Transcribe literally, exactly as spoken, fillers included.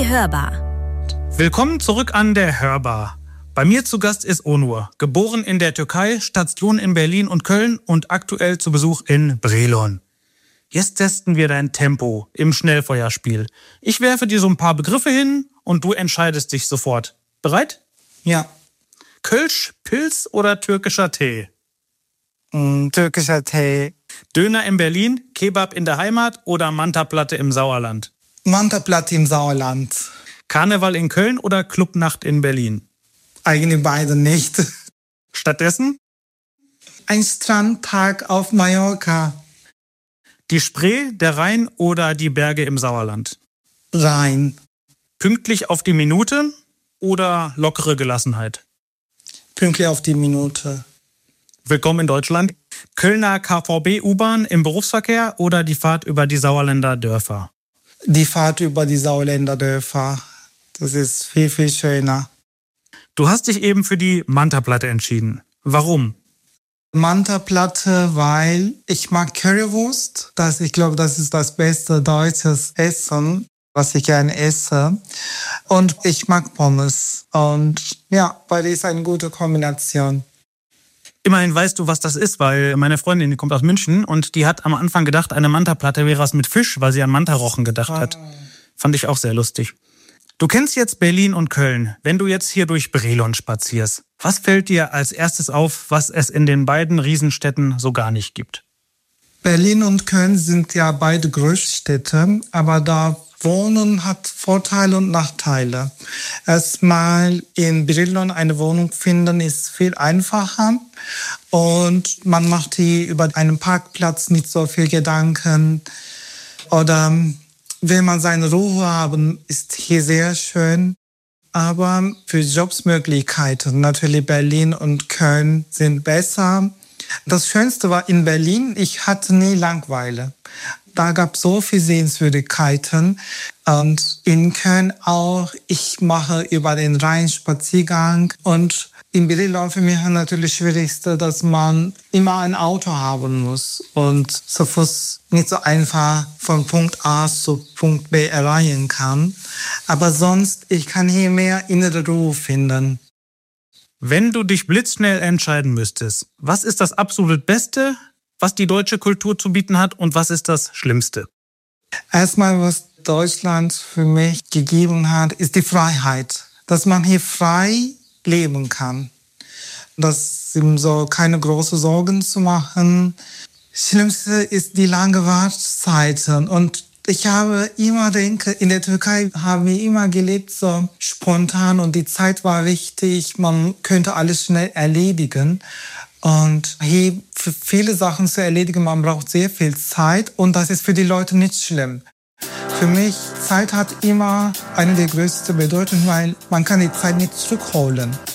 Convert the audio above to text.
der Hörbar. Willkommen zurück an der Hörbar. Bei mir zu Gast ist Onur, geboren in der Türkei, Station in Berlin und Köln und aktuell zu Besuch in Brilon. Jetzt testen wir dein Tempo im Schnellfeuerspiel. Ich werfe dir so ein paar Begriffe hin und du entscheidest dich sofort. Bereit? Ja. Kölsch, Pilz oder türkischer Tee? Mm, türkischer Tee. Döner in Berlin, Kebab in der Heimat oder Mantaplatte im Sauerland? Mantaplatte im Sauerland. Karneval in Köln oder Clubnacht in Berlin? Eigentlich beide nicht. Stattdessen? Ein Strandtag auf Mallorca. Die Spree, der Rhein oder die Berge im Sauerland? Rhein. Pünktlich auf die Minute oder lockere Gelassenheit? Pünktlich auf die Minute. Willkommen in Deutschland. Kölner K V B-U-Bahn im Berufsverkehr oder die Fahrt über die Sauerländer Dörfer? Die Fahrt über die Sauerländer Dörfer. Das ist viel, viel schöner. Du hast dich eben für die Mantaplatte entschieden. Warum? Mantaplatte, weil ich mag Currywurst. Das, ich glaube, das ist das beste deutsches Essen, was ich gerne esse. Und ich mag Pommes. Und ja, beide ist eine gute Kombination. Immerhin weißt du, was das ist, weil meine Freundin, die kommt aus München und die hat am Anfang gedacht, eine Mantaplatte wäre was mit Fisch, weil sie an Mantarochen gedacht Ah. hat. Fand ich auch sehr lustig. Du kennst jetzt Berlin und Köln. Wenn du jetzt hier durch Brilon spazierst, was fällt dir als erstes auf, was es in den beiden Riesenstädten so gar nicht gibt? Berlin und Köln sind ja beide Großstädte, aber da Wohnen hat Vorteile und Nachteile. Erstmal in Brilon eine Wohnung finden ist viel einfacher und man macht die über einen Parkplatz nicht so viel Gedanken. Oder will man seine Ruhe haben, ist hier sehr schön. Aber für Jobsmöglichkeiten natürlich Berlin und Köln sind besser. Das Schönste war in Berlin, ich hatte nie Langeweile. Da gab es so viele Sehenswürdigkeiten. Und in Köln auch, ich mache über den Rhein Spaziergang. Und in Brilon für mich natürlich das Schwierigste, dass man immer ein Auto haben muss. Und zu Fuß nicht so einfach von Punkt A zu Punkt B erreichen kann. Aber sonst, ich kann hier mehr innere Ruhe finden. Wenn du dich blitzschnell entscheiden müsstest, was ist das absolut Beste, was die deutsche Kultur zu bieten hat und was ist das Schlimmste? Erstmal, was Deutschland für mich gegeben hat, ist die Freiheit. Dass man hier frei leben kann. Dass ihm so keine großen Sorgen zu machen. Schlimmste ist die lange Wartezeiten. Und ich habe immer denke, in der Türkei haben wir immer gelebt so spontan und die Zeit war wichtig. Man könnte alles schnell erledigen. Und hier für viele Sachen zu erledigen, man braucht sehr viel Zeit und das ist für die Leute nicht schlimm. Für mich, Zeit hat immer eine der größten Bedeutungen, weil man kann die Zeit nicht zurückholen.